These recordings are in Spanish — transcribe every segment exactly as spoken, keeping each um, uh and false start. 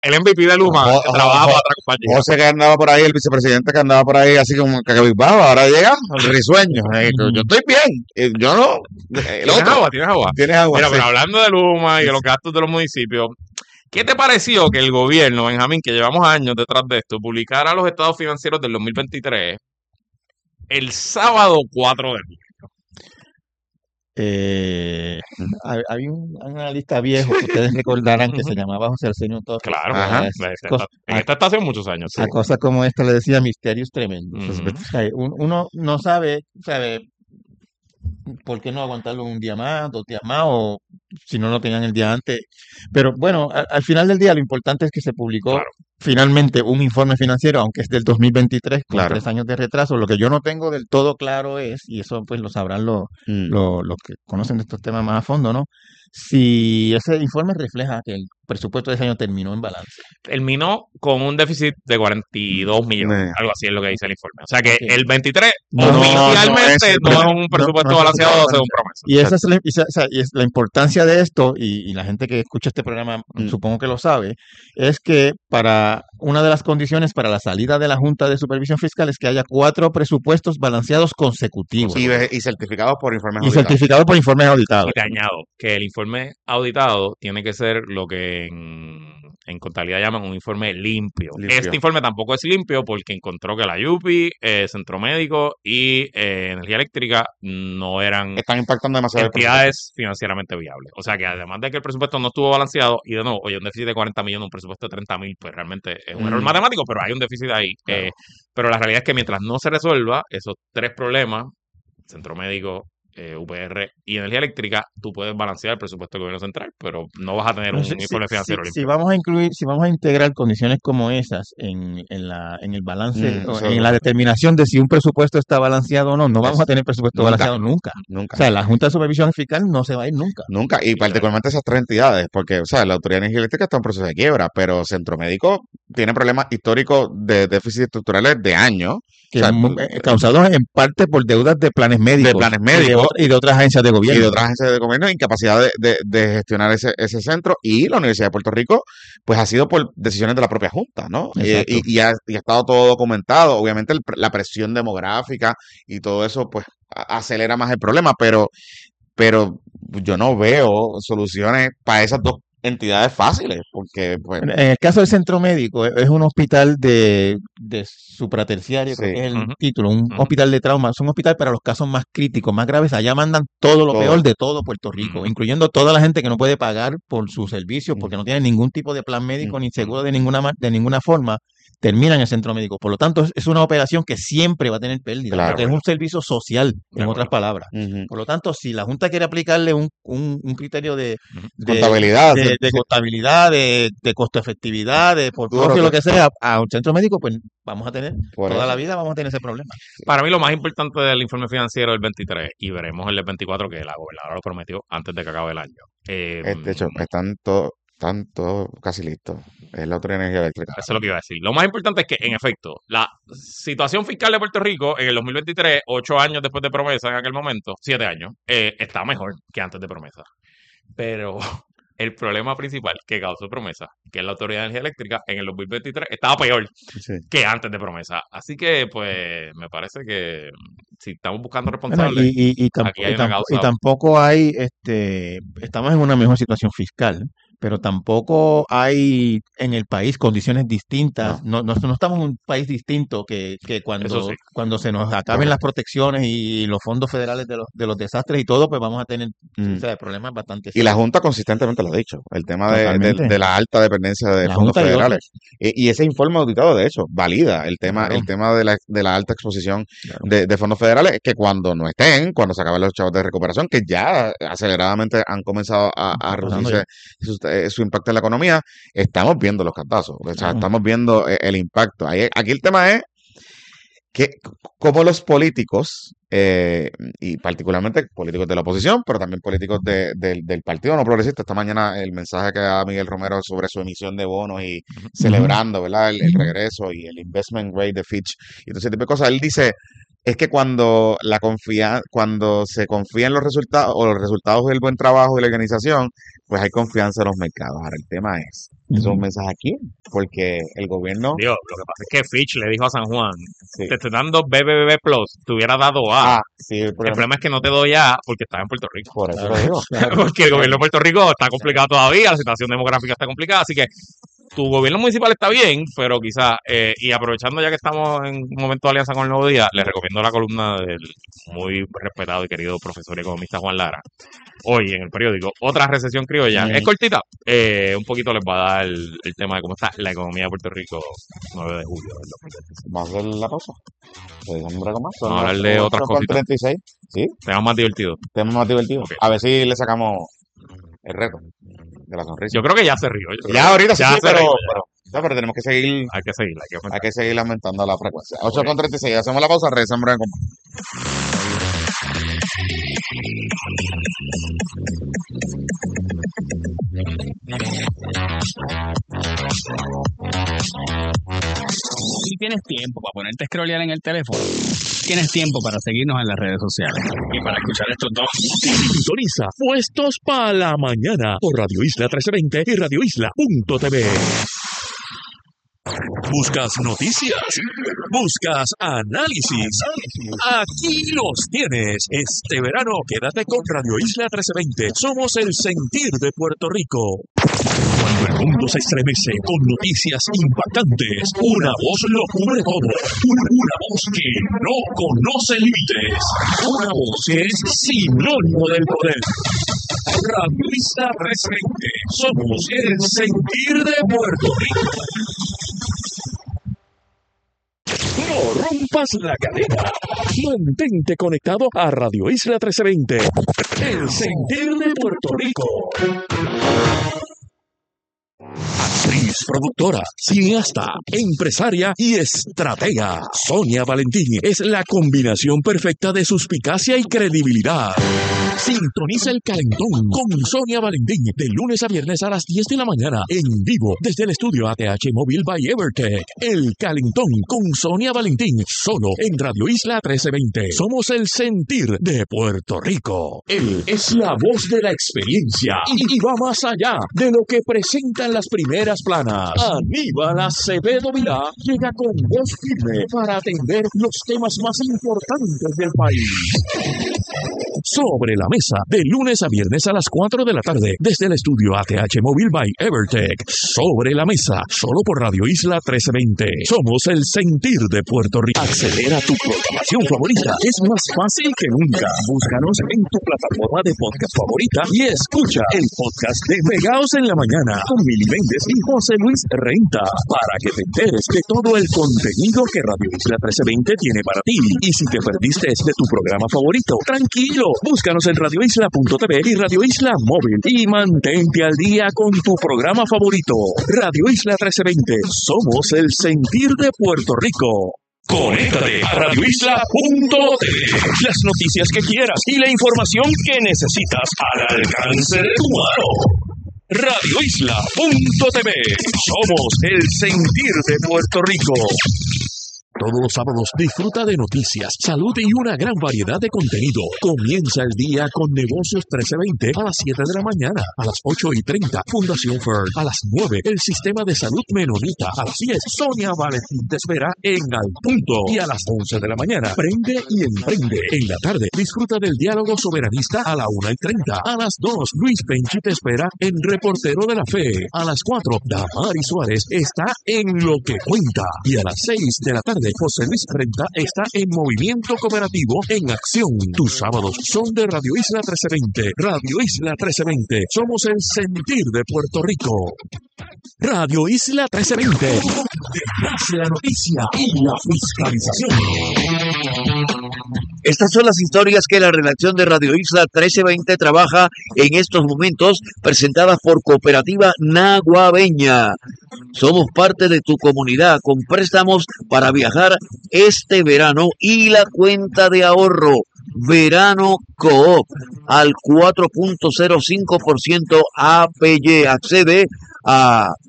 el M V P de Luma Jo- que trabaja jo- para otra compañía. José que andaba por ahí, el vicepresidente que andaba por ahí así como cabizbajo, ahora llega risueño. Eh, yo yo estoy bien, eh, yo no. El ¿Tienes otro, agua? ¿Tienes agua? tienes agua. Mira, Sí. pero hablando de Luma y de los gastos de los municipios, ¿qué te pareció que el gobierno, Benjamín, que llevamos años detrás de esto, publicara los estados financieros del dos mil veintitrés el sábado cuatro de julio? Eh, hay, hay un analista viejo que ustedes recordarán que se llamaba José Arsenio Torres. Claro, Ajá. A, de esta- cos- en a- esta estación muchos años. a cosas como esta le decía misterios tremendos. Ujú. O sea, un- uno no sabe, sabe por qué no aguantarlo un día más, dos días más, o si no lo tenían el día antes. Pero bueno, a- al final del día lo importante es que se publicó Claro. finalmente un informe financiero, aunque es del dos mil veintitrés, con Claro. tres años de retraso. Lo que yo no tengo del todo claro es, y eso pues lo sabrán los, Mm. los, los que conocen de estos temas más a fondo, ¿no? Si ese informe refleja que el presupuesto de ese año terminó en balance. Terminó con un déficit de cuarenta y dos millones, Eh. algo así es lo que dice el informe. O sea que Ok. el veintitrés No, no, oficialmente no no es- es un no- presupuesto no es balanceado presupuesto según promesa. Y esa es la, y esa- esa- y es la importancia de esto, y, y la gente que escucha este programa Mm. supongo que lo sabe, es que para una de las condiciones para la salida de la Junta de Supervisión Fiscal es que haya cuatro presupuestos balanceados consecutivos Y, ve- y certificados por informes y auditados. certificados por informes auditados. Y te añado que el informe auditado tiene que ser lo que en, en contabilidad llaman un informe limpio. Limpio. Este informe tampoco es limpio porque encontró que la Yupi, eh, Centro Médico y eh, Energía Eléctrica no eran Están impactando demasiado el presupuesto. entidades financieramente viables. O sea que además de que el presupuesto no estuvo balanceado y de nuevo, oye, un déficit de cuarenta millones, un presupuesto de treinta mil, pues realmente es un Mm. error matemático, pero hay un déficit ahí. Claro. Eh, pero la realidad es que mientras no se resuelva esos tres problemas, Centro Médico, eh, U P R y Energía Eléctrica, tú puedes balancear el presupuesto del gobierno central, pero no vas a tener No, un si, informe si- financiero si- limpio. si vamos a incluir, si vamos a integrar condiciones como esas en, en la, en el balance, Mm, o eso- en la determinación de si un presupuesto está balanceado o no, no vamos Eso. a tener presupuesto Nunca. balanceado nunca. Nunca. O sea, la Junta de Supervisión Fiscal no se va a ir nunca. Nunca, y particularmente esas tres entidades, porque, o sea, la Autoridad de Energía Eléctrica está en proceso de quiebra, pero Centro Médico tiene problemas históricos de déficit estructurales de años, Que o sea, mu- eh, causados en parte por deudas de planes médicos, de planes y de, médicos otra- y de otras agencias de y gobierno. de otras agencias de gobierno, incapacidad de, de- de gestionar ese, ese centro, y la Universidad de Puerto Rico, pues ha sido por decisiones de la propia Junta, ¿no? Eh, Exacto. y, y ha, y ha estado todo documentado, obviamente el pre- la presión demográfica y todo eso, pues, a- acelera más el problema, pero, pero yo no veo soluciones para esas dos entidades fáciles, porque, pues, En en el caso del centro médico, e- es un hospital de, de supraterciario, creo Sí. que es el Ujú. título, un Ujú. hospital de trauma, es un hospital para los casos más críticos, más graves. Allá mandan todo lo Todo. peor de todo Puerto Rico, Ujú. incluyendo toda la gente que no puede pagar por sus servicios porque no tiene ningún tipo de plan médico Ujú. ni seguro de ninguna, ma- de ninguna forma. Termina en el centro médico. Por lo tanto, es- es una operación que siempre va a tener pérdida, Claro. porque es un servicio social, De en otras acuerdo. palabras. ujú. Por lo tanto, si la Junta quiere aplicarle un, un- un criterio de, Ujú. de, Contabilidad, de, sí, de sí. contabilidad, de, de costo efectividad, de por Duro, profit, lo duro. que sea, a un centro médico, pues vamos a tener, Por toda eso. la vida vamos a tener ese problema. Para mí lo más importante del informe financiero del veintitrés, y veremos el del veinticuatro, que la gobernadora lo prometió antes de que acabe el año. Eh, Eh, De hecho, están todos están todos casi listos. Es la Autoridad de Energía Eléctrica. Eso es lo que iba a decir. Lo más importante es que, en efecto, la situación fiscal de Puerto Rico en el dos mil veintitrés, ocho años después de promesa en aquel momento, siete años, eh, está mejor que antes de promesa. Pero el problema principal que causó promesa, que es la Autoridad de Energía Eléctrica, en el dos mil veintitrés estaba peor Sí. que antes de promesa. Así que, pues, me parece que si estamos buscando Bueno, responsables, y, y, y, tampo- aquí hay y una tampo- y causa. tampoco hay, este, estamos en una mejor situación fiscal, pero tampoco hay en el país condiciones distintas. No, no, no estamos en un país distinto que, que Eso cuando, sí. cuando se nos acaben las protecciones y los fondos federales de los, de los desastres y todo, pues vamos a tener Mm. o sea, problemas bastante Y la serios. Junta consistentemente lo ha dicho, el tema de, de- Totalmente. de la alta dependencia de La fondos Junta y federales. otros. Y, y ese informe auditado, de hecho, valida el tema, Claro. el tema de la, de la alta exposición Claro. de, de fondos federales, que cuando no estén, cuando se acaben los chavos de recuperación, que ya aceleradamente han comenzado a, a Está pasando reducirse su, eh, su impacto en la economía, estamos viendo los cantazos, o sea, Claro. estamos viendo eh, el impacto. Ahí, aquí el tema es que como los políticos, eh, y particularmente políticos de la oposición, pero también políticos de- del del Partido No Progresista, esta mañana el mensaje que da Miguel Romero sobre su emisión de bonos y Ujú. celebrando, ¿verdad? El, el Ujú. regreso y el investment grade de Fitch y todo ese tipo de cosas, él dice, es que cuando la confía, cuando se confía en los resultados o los resultados del buen trabajo de la organización, pues hay confianza en los mercados. Ahora el tema es, ¿eso es un mensaje a quién? Porque el gobierno, Dios, lo que pasa es que Fitch le dijo a San Juan, sí. te estoy dando B B B Plus, te hubiera dado A. Ah, sí, el El problema, problema es que no te doy A porque estás en Puerto Rico. por eso Claro, lo digo. claro, Porque el claro. gobierno de Puerto Rico está complicado todavía, la situación demográfica está complicada, así que tu gobierno municipal está bien, pero quizás, eh, y aprovechando ya que estamos en un momento de alianza con el Nuevo Día, les recomiendo la columna del muy respetado y querido profesor y economista Juan Lara, hoy en el periódico, Otra recesión criolla. Mm. Es cortita, eh, un poquito les va a dar el, el tema de cómo está la economía de Puerto Rico nueve de julio del dos mil veinticinco. Vamos a hacer la pausa. Seguimos un break más. Son Vamos a las hablar de otras ocho con cositas, treinta y seis. Sí, temas más divertidos. tema más divertido. Ok. A ver si le sacamos el reto de la sonrisa. Yo creo que ya se rió. yo creo Ya que ahorita sí, ya sí, se pero, rió. pero, no, pero tenemos que seguir, Hay que seguir, hay que aumentar. hay que seguir aumentando la frecuencia. ocho con treinta y seis, hacemos la pausa, regresamos en break. Si tienes tiempo para ponerte a scrollear en el teléfono, tienes tiempo para seguirnos en las redes sociales y para escuchar estos dos. Sintoniza Puestos para la Mañana por Radio Isla trece veinte y radio isla punto t v. ¿Buscas noticias? ¿Buscas análisis? Aquí los tienes. Este verano quédate con Radio Isla trece veinte. Somos el sentir de Puerto Rico. Cuando el mundo se estremece con noticias impactantes, una voz lo cubre todo. Una, una voz que no conoce límites. Una voz que es sinónimo del poder. Radio Isla trece veinte. Somos el sentir de Puerto Rico. No rompas la cadena. Mantente conectado a Radio Isla trece veinte. El sentir de Puerto Rico. Actriz, productora, cineasta, empresaria y estratega. Sonia Valentín es la combinación perfecta de suspicacia y credibilidad. Sintoniza el Calentón con Sonia Valentín de lunes a viernes a las diez de la mañana en vivo desde el estudio A T H Móvil by Evertech. El Calentón con Sonia Valentín solo en Radio Isla trece veinte. Somos el sentir de Puerto Rico. Él es la voz de la experiencia y, y va más allá de lo que presentan las primeras planas. Aníbal Acevedo Vilá llega con voz firme para atender los temas más importantes del país. Sobre la mesa, de lunes a viernes a las cuatro de la tarde, desde el estudio A T H Móvil by Evertech. Sobre la mesa, solo por Radio Isla trece veinte. Somos el sentir de Puerto Rico. Acceder a tu programación favorita es más fácil que nunca. Búscanos en tu plataforma de podcast favorita y escucha el podcast de Pegaos en la Mañana con Mili Méndez y José Luis Renta, para que te enteres de todo el contenido que Radio Isla trece veinte tiene para ti. Y si te perdiste de tu programa favorito, tranquilo, búscanos en radio isla punto t v y Radio Isla Móvil y mantente al día con tu programa favorito. Radio Isla trece veinte, somos el sentir de Puerto Rico. Conéctate a radio isla punto t v. Las noticias que quieras y la información que necesitas al alcance de tu mano. radio isla punto t v. Somos el sentir de Puerto Rico. Todos los sábados disfruta de noticias, salud y una gran variedad de contenido. Comienza el día con Negocios trece veinte a las siete de la mañana, a las ocho y treinta, Fundación Fern, a las nueve, el Sistema de Salud Menonita, a las diez, Sonia Valentín te espera en Al Punto, y a las once de la mañana, Prende y Emprende. En la tarde, disfruta del Diálogo Soberanista a la una y treinta, a las dos, Luis Penchi te espera en Reportero de la Fe, a las cuatro, Damari Suárez está en Lo que Cuenta, y a las seis de la tarde, José Luis Renta está en Movimiento Cooperativo en Acción. Tus sábados son de Radio Isla trece veinte. Radio Isla trece veinte. Somos el sentir de Puerto Rico. Radio Isla trece veinte. Detrás de la noticia y la fiscalización. Estas son las historias que la redacción de Radio Isla trece veinte trabaja en estos momentos, presentadas por Cooperativa Naguabeña. Somos parte de tu comunidad con préstamos para viajar este verano y la cuenta de ahorro Verano Coop al cuatro punto cero cinco por ciento A P Y. Accede a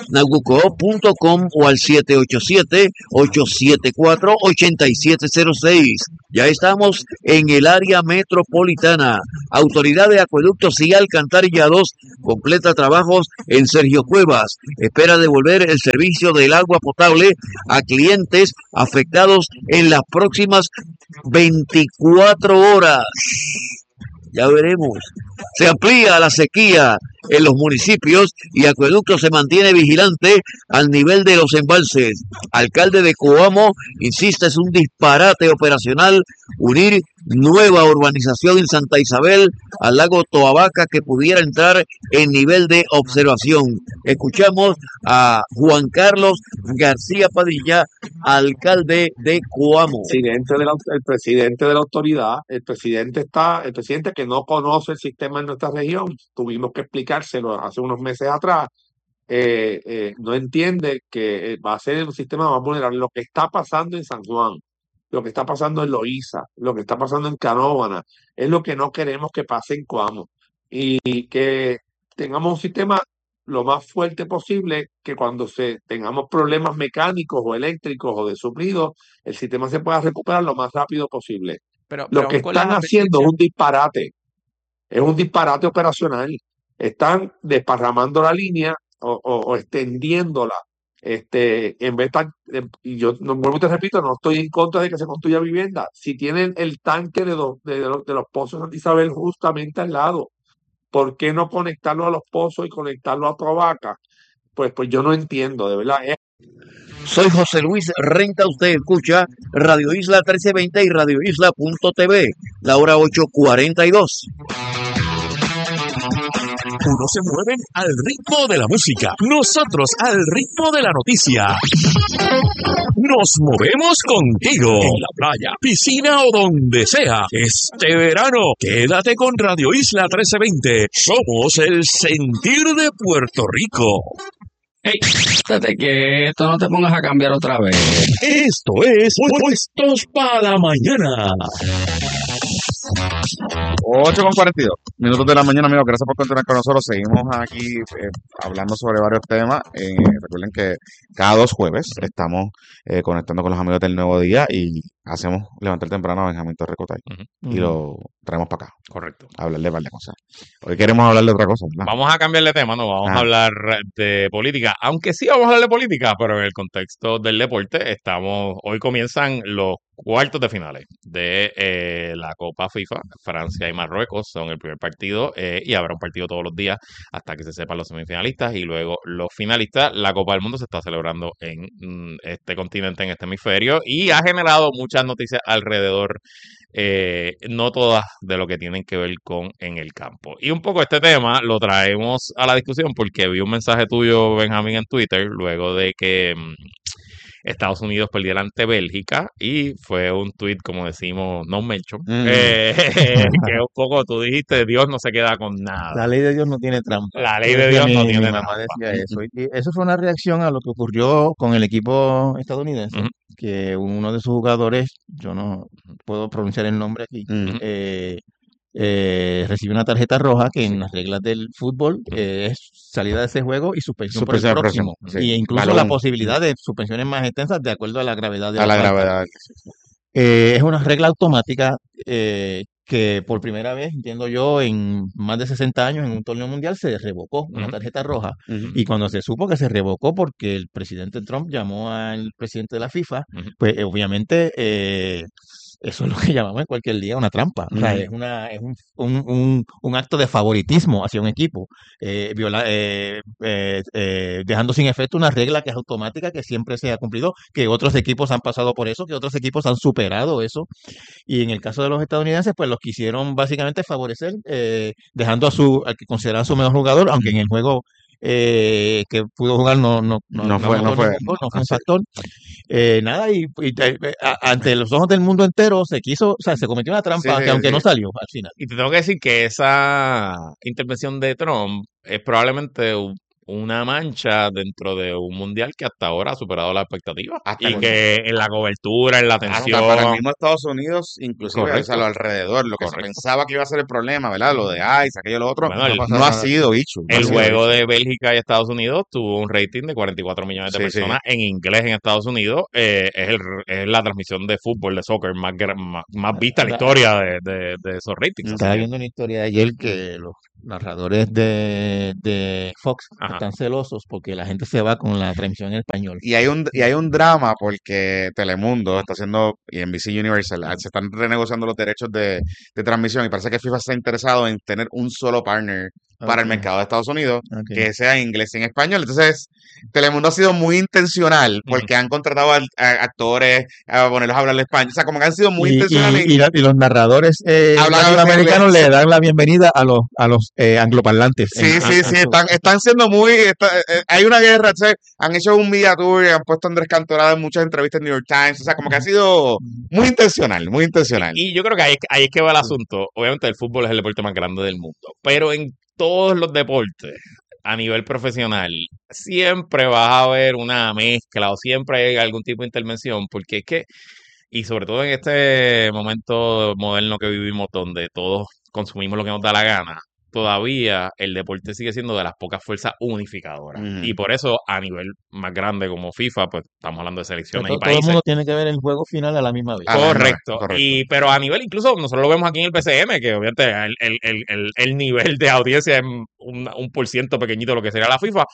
nagucoop punto com o al siete ocho siete, ocho siete cuatro, ocho siete cero seis. Ya estamos en el área metropolitana. Autoridad de Acueductos y Alcantarillados completa trabajos en Sergio Cuevas. Espera devolver el servicio del agua potable a clientes afectados en las próximas veinticuatro horas. Ya veremos. Se amplía la sequía en los municipios y Acueducto se mantiene vigilante al nivel de los embalses. Alcalde de Coamo insiste, es un disparate operacional unir nueva urbanización en Santa Isabel al lago Toabaca que pudiera entrar en nivel de observación. Escuchamos a Juan Carlos García Padilla, alcalde de Coamo. Presidente de la, el presidente de la autoridad, el presidente está, el presidente que no conoce el sistema en nuestra región, tuvimos que explicárselo hace unos meses atrás, eh, eh, no entiende que va a ser el sistema más vulnerable. Lo que está pasando en San Juan, lo que está pasando en Loíza, lo que está pasando en Canóvana, es lo que no queremos que pase en Coamo. Y que tengamos un sistema lo más fuerte posible, que cuando se tengamos problemas mecánicos o eléctricos o de suplido, el sistema se pueda recuperar lo más rápido posible. Pero, Lo pero que aún con las están haciendo es advertencias, un disparate, es un disparate operacional. Están desparramando la línea o, o- o extendiéndola. Este, en vez de, y yo no vuelvo y te repito, no estoy en contra de que se construya vivienda. Si tienen el tanque de, los de, los, de los pozos de Santa Isabel justamente al lado, ¿por qué no conectarlo a los pozos y conectarlo a Toabaca? Pues, pues yo no entiendo, de verdad. Es Soy José Luis Renta, usted escucha Radio Isla trece veinte y radio isla punto t v, la hora ocho cuarenta y dos. Unos se mueven al ritmo de la música, nosotros al ritmo de la noticia. Nos movemos contigo en la playa, piscina o donde sea. Este verano, quédate con Radio Isla trece veinte. Somos el sentir de Puerto Rico. Ey, estate quieto, no te pongas a cambiar otra vez. Esto es Puestos para la Mañana. ocho con cuarenta y dos minutos de la mañana, amigos. Gracias por continuar con nosotros. Seguimos aquí eh, hablando sobre varios temas. Eh, recuerden que cada dos jueves estamos eh, conectando con los amigos del Nuevo Día y hacemos levantar temprano a Benjamín Torrecotay Ujú, y lo traemos para acá correcto. a hablar de varias cosas. Hoy queremos hablar de otra cosa, ¿verdad? Vamos a cambiar de tema, no vamos a Ah. hablar de política, aunque sí vamos a hablar de política, pero en el contexto del deporte estamos, hoy comienzan los cuartos de finales de eh, la Copa FIFA. Francia y Marruecos son el primer partido eh, y habrá un partido todos los días hasta que se sepan los semifinalistas y luego los finalistas. La Copa del Mundo se está celebrando en mm, este continente, en este hemisferio, y ha generado muchas noticias alrededor, eh, no todas de lo que tienen que ver con en el campo. Y un poco este tema lo traemos a la discusión porque vi un mensaje tuyo, Benjamín, en Twitter, luego de que mm, Estados Unidos perdiera ante Bélgica, y fue un tweet, como decimos, no mention, Mm. eh, que un poco tú dijiste, Dios no se queda con nada. La ley de Dios no tiene trampa. La ley Eso de decía Dios no mi- tiene mi mamá trampa. decía eso. Y eso fue una reacción a lo que ocurrió con el equipo estadounidense, Ujú. que uno de sus jugadores, yo no puedo pronunciar el nombre aquí, Mm. eh, eh, recibió una tarjeta roja que Sí. en las reglas del fútbol eh, es salida de ese juego y suspensión por el Suspensión próximo. próximo, sí. Y incluso Balón. la posibilidad de suspensiones más extensas de acuerdo a la gravedad de A la falta. gravedad. Eh, es una regla automática eh, que por primera vez, entiendo yo, en más de sesenta años en un torneo mundial se revocó una Ujú. tarjeta roja. Ujú. Y cuando se supo que se revocó porque el presidente Trump llamó al presidente de la FIFA, Ujú. pues eh, obviamente eh, eso es lo que llamamos en cualquier día una trampa. O sea, Ujú. es, una, es un, un, un- un acto de favoritismo hacia un equipo, eh, viola- eh, eh, eh, dejando sin efecto una regla que es automática, que siempre se ha cumplido, que otros equipos han pasado por eso, que otros equipos han superado eso. Y en el caso de los estadounidenses, pues los quisieron básicamente favorecer, eh, dejando a su, al que consideraban su mejor jugador, aunque en el juego eh, que pudo jugar no, no, no, No fue- no anotó fue- ningún gol, no fue un así es. factor. Eh, nada, y, y, eh, a- ante los ojos del mundo entero se quiso, o sea, se cometió una trampa, Sí, sí, que aunque sí. no salió al final. Y te tengo que decir que esa intervención de Trump es probablemente un- una mancha dentro de un mundial que hasta ahora ha superado las expectativas. Hasta Y con- que en la cobertura, en la hasta atención. para el mismo Estados Unidos, inclusive, o sea, Correcto. lo alrededor, lo que se Correcto. pensaba que iba a ser el problema, ¿verdad? Lo de ICE, aquello, lo otro, Bueno, el, No pasa no ha nada. sido bicho. no ha el sido juego bicho. de Bélgica y Estados Unidos tuvo un rating de cuarenta y cuatro millones de Sí, sí. personas en inglés en Estados Unidos. Eh, es, el, es la transmisión de fútbol, de soccer más, gra- más, más vista en la historia de, de, de esos ratings. Así Estaba que, viendo una historia de ayer que los narradores de, de Fox ajá. están celosos porque la gente se va con la transmisión en español. Y hay un, y hay un drama porque Telemundo está haciendo, y N B C Universal, ah, se están renegociando los derechos de, de transmisión y parece que FIFA está interesado en tener un solo partner para el Ok, mercado de Estados Unidos ok. que sea en inglés y en español. Entonces, Telemundo ha sido muy intencional Ujú. porque han contratado a, a actores a ponerlos a hablar español. O sea, como que han sido muy Y, intencionales. y- y la- y los narradores eh, Hablan a veces latinoamericanos inglés. le dan la bienvenida a los, a los eh, angloparlantes. Sí, en- sí, en- sí, en su- están, están siendo muy, está- eh, hay una guerra, o sea, han hecho un media tour y han puesto a Andrés Cantorada en muchas entrevistas en New York Times, o sea, como que ha sido muy intencional, muy intencional. Y yo creo que ahí, ahí es que va el asunto. Obviamente el fútbol es el deporte más grande del mundo, pero en todos los deportes, a nivel profesional, siempre vas a ver una mezcla o siempre hay algún tipo de intervención, porque es que, y sobre todo en este momento moderno que vivimos donde todos consumimos lo que nos da la gana, todavía el deporte sigue siendo de las pocas fuerzas unificadoras. Ujú. Y por eso, a nivel más grande como FIFA, pues estamos hablando de O sea, selecciones todo, y todo el países. mundo tiene que ver el juego final a la misma vez. A la misma vez, Correcto. correcto. Y, pero a nivel, incluso nosotros lo vemos aquí en el P C M, que obviamente el, el, el, el, el nivel de audiencia es un, un por ciento pequeñito de lo que sería la FIFA,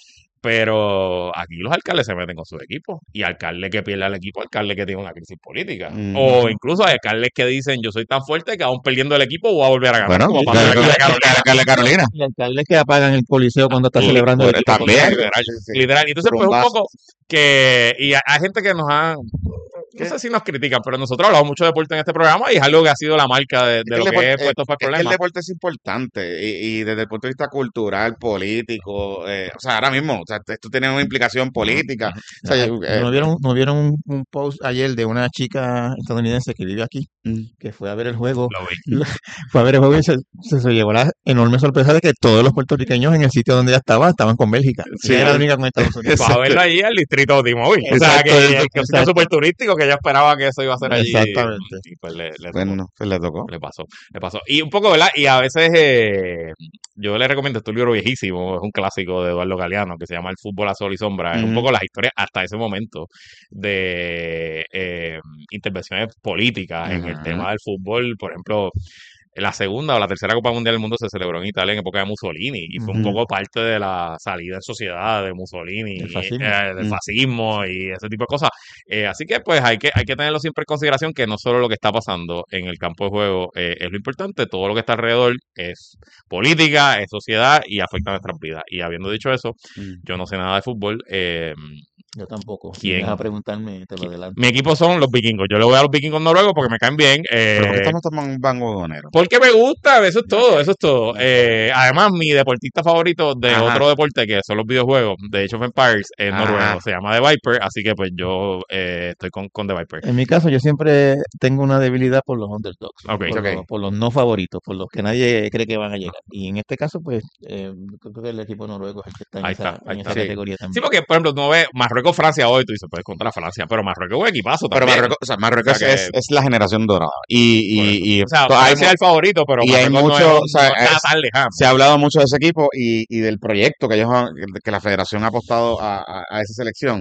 pero aquí los alcaldes se meten con sus equipos. Y alcalde que pierde al equipo, alcalde que tiene una crisis política. Ujú. O incluso hay alcaldes que dicen, yo soy tan fuerte que aún perdiendo el equipo voy a volver a ganar. Bueno, como y- pasó en el y- alcalde de y- Carolina. y- Carolina, Carolina. Y alcaldes que apagan el coliseo cuando está Sí, celebrando el Por- equipo también. contrario. Literal, Sí, sí. literal. Y entonces, Por pues un un vaso. poco que. Y hay, hay gente que nos ha. No sé si nos critican, pero nosotros hablamos mucho de deporte en este programa y es algo que ha sido la marca de, Es de que lo el que deporte, es puesto para es que el problemas. deporte es importante y, y desde el punto de vista cultural, político, eh, o sea, ahora mismo, o sea, esto tiene una implicación política. O sea, Ah, yo, eh, ¿No vieron, no vieron un, un post ayer de una chica estadounidense que vive aquí, mm, que fue a ver el juego, Lo vi. fue a ver el juego y se, se, se llevó la enorme sorpresa de que todos los puertorriqueños en el sitio donde ella estaba estaban con Bélgica? Sí, Ella era la es- única con Estados Unidos. Para verlo allí al distrito de T-Mobile. O sea, Exacto, que, que exacto, es un sitio exacto. súper turístico que ella esperaba que eso iba a ser allí. Exactamente. Y pues le, le tocó. bueno, pues le tocó. Le pasó, le pasó. Y un poco, ¿verdad? Y a veces eh, yo le recomiendo este libro viejísimo, es un clásico de Eduardo Galeano que se llama El fútbol a sol y sombra. Es un Ujú. poco las historias hasta ese momento de eh, intervenciones políticas en el Ajá. tema del fútbol. Por ejemplo, la segunda o la tercera Copa Mundial del Mundo se celebró en Italia en época de Mussolini y fue un Ujú. poco parte de la salida en sociedad de Mussolini, Del fascismo. eh, del Mm. fascismo y ese tipo de cosas. Eh, así que pues hay que, hay que tenerlo siempre en consideración que no solo lo que está pasando en el campo de juego eh, es lo importante, todo lo que está alrededor es política, es sociedad y afecta a nuestras vidas. Y habiendo dicho eso, Mm. yo no sé nada de fútbol. eh, Yo tampoco. Si ¿Quién? vas a preguntarme, te lo ¿Quién? adelanto. Mi equipo son los vikingos. Yo le voy a los vikingos noruegos porque me caen bien. Pero ¿por qué eh, estamos tomando un bangonero? porque me gusta, eso es todo, eso es todo. Eh, además, mi deportista favorito de Ajá. otro deporte que son los videojuegos, de Age of Empires, es Ajá. noruego, se llama The Viper, así que pues yo eh, estoy con, con The Viper. En mi caso, yo siempre tengo una debilidad por los underdogs, Ok. por, Ok. los, por los no favoritos, por los que nadie cree que van a llegar. Y en este caso, pues, eh, creo que el equipo noruego es el que está en Ahí esa, está, ahí en está. esa Sí. categoría Sí, también. porque por ejemplo, no ves Marruecos-Francia hoy, tú dices, pues contra Francia, pero Marruecos es un equipazo Pero también. Marruecos, o sea, Marruecos O sea que- es, es la generación dorada. Y, Por eso. y, y O sea, to- hay Francia mu- es el favorito, pero y hay Marruecos no, mucho, es un- o sea, no está es- tan lejano. se ha hablado mucho de ese equipo y, y del proyecto que ellos han- que la federación ha apostado a, a- a esa selección.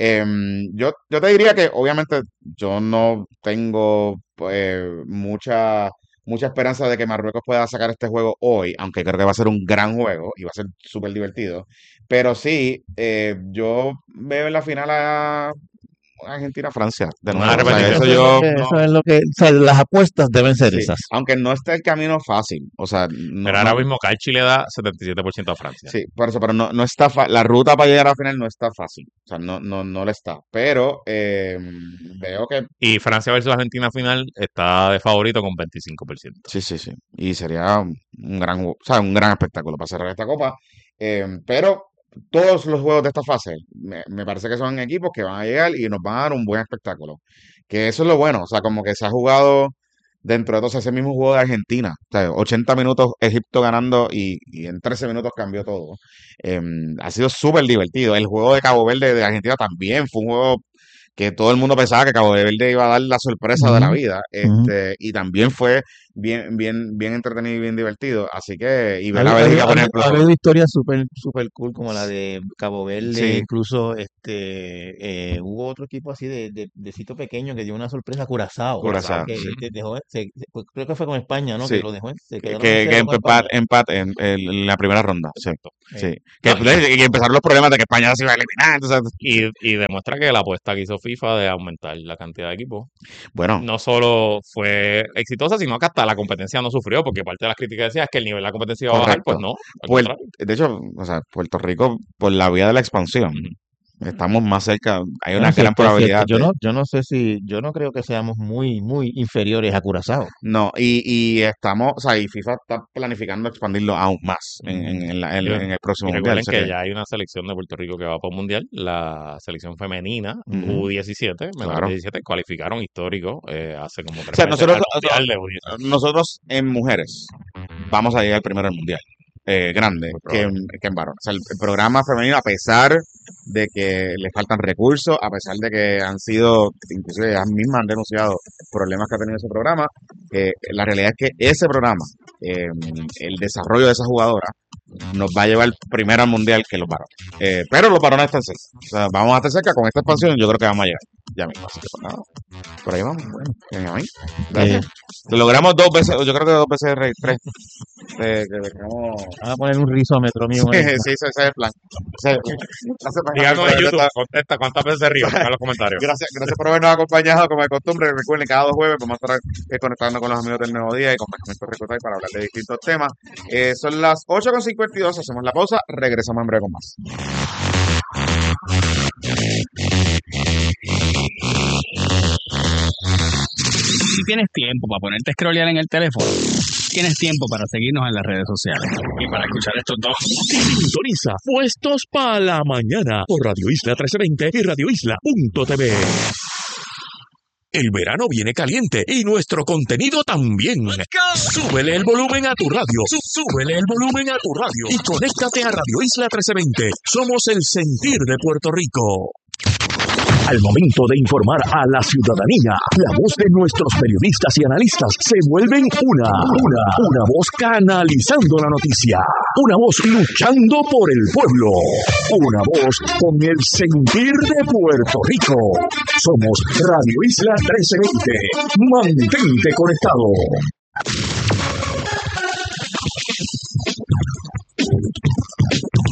Em, yo, yo te diría que obviamente yo no tengo eh, mucha, mucha esperanza de que Marruecos pueda sacar este juego hoy, aunque creo que va a ser un gran juego y va a ser súper divertido. Pero sí, eh, yo veo en la final a Argentina-Francia de Una nuevo. O sea, repetición. eso Eso es yo... lo que, eso es lo que, o sea, las apuestas deben ser Sí, esas. aunque no esté el camino fácil, o sea, no, Pero ahora no- mismo Calchi le da setenta y siete por ciento a Francia. sí, por eso, pero no, no está fa- la ruta para llegar a la final no está fácil, o sea, no, no, no le está, pero eh, veo que Y Francia versus Argentina final está de favorito con veinticinco por ciento. sí, sí, sí, y sería un un gran, ju- o sea, un gran espectáculo para cerrar esta copa, eh, pero todos los juegos de esta fase me, me parece que son equipos que van a llegar y nos van a dar un buen espectáculo, que eso es lo bueno, o sea, como que se ha jugado dentro de todo ese mismo juego de Argentina. O sea, ochenta minutos Egipto ganando y, y en trece minutos cambió todo. Eh, ha sido súper divertido. El juego de Cabo Verde de Argentina también fue un juego que todo el mundo pensaba que Cabo Verde iba a dar la sorpresa de la Ujú, vida. ujú. Este, y también fue bien, bien, bien entretenido y bien divertido. Así que, y ver Ha, a habi- ha Bélgica, habido por ha ejemplo, habido- ha habido historias súper super cool como la de Cabo Verde, sí, incluso este eh, hubo otro equipo así de, de, de sitio pequeño que dio una sorpresa, Curazao, Curazao, que sí. de- dejó, se- se- pues, creo que fue con España, ¿no? Que Sí, lo dejó, se que, quedaron en que, que cero con empat, España. empat en, en- en la primera ronda, sí, Exacto. sí. Eh, Que, No, y, y que empezaron los problemas de que España se iba a eliminar. Entonces, y, y demuestra que la apuesta que hizo FIFA de aumentar la cantidad de equipos bueno, no solo fue exitosa, sino que hasta la competencia no sufrió, porque parte de las críticas decía es que el nivel de la competencia iba a bajar, pues correcto. no, al Puer- contrario. de hecho, o sea, Puerto Rico, por la vía de la expansión, Ujú. estamos más cerca, hay Bueno, una gran cierto, es cierto. probabilidad Yo de... no, yo no sé si, yo no creo que seamos muy, muy inferiores a Curazao. No, y, y estamos, o sea, y FIFA está planificando expandirlo aún más en, en, en la- en- Y, en el próximo y mundial. recuerden O sea que que, ya hay una selección de Puerto Rico que va para un mundial, la selección femenina ujú, U diecisiete, menores claro. de diecisiete, cualificaron histórico eh, hace como O tres sea, meses nosotros, al mundial de U diecisiete. nosotros en mujeres vamos a llegar primero al mundial. Eh, grande Muy que, probable. en- que en varón. O sea, el, el programa femenino, a pesar de que le faltan recursos, a pesar de que han sido, inclusive ellas mismas han denunciado problemas que ha tenido ese programa, eh, la realidad es que ese programa, eh, el desarrollo de esa jugadora, nos va a llevar primero al mundial que los varones. Eh, pero los varones están cerca. O sea, vamos a estar cerca con esta expansión, yo creo que vamos a llegar. Ya mismo, así que pues nada. Por ahí vamos. Bueno, bien, ahí. Gracias. Eh, Lo logramos dos veces, yo creo que dos veces, Rey, tres. Eh, que dejamos... Van a poner un risómetro mío Sí, ahí. sí, ese ese es el plan. Ese es el plan. Gracias por Díganos en habernos- YouTube, contesta cuántas veces se rió, ponga en los comentarios. Gracias, gracias por habernos acompañado como de costumbre. Recuerden, cada dos jueves vamos a estar eh, conectando con los amigos del Nuevo Día y con Pensamiento Reclutar para hablar de distintos temas. Eh, son las ocho con cincuenta y dos, hacemos la pausa, regresamos en breve con más. Si tienes tiempo para ponerte a scrollear en el teléfono, tienes tiempo para seguirnos en las redes sociales y para escuchar estos dos. Sintoniza Puestos para la Mañana por Radio Isla trece veinte y radio isla punto t v. El verano viene caliente y nuestro contenido también. Súbele el volumen a tu radio. Sú- Súbele el volumen a tu radio y conéctate a Radio Isla trece veinte. Somos el sentir de Puerto Rico. Al momento de informar a la ciudadanía, la voz de nuestros periodistas y analistas se vuelven una, una, una voz canalizando la noticia, una voz luchando por el pueblo, una voz con el sentir de Puerto Rico. Somos Radio Isla trece veinte. Mantente conectado.